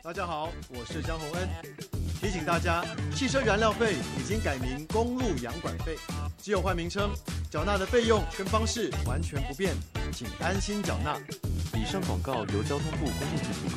大家好，我是江宏恩。提醒大家，汽车燃料费已经改名公路养管费，只有换名称，缴纳的费用跟方式完全不变，请安心缴纳。 以上广告由交通部公路局提供。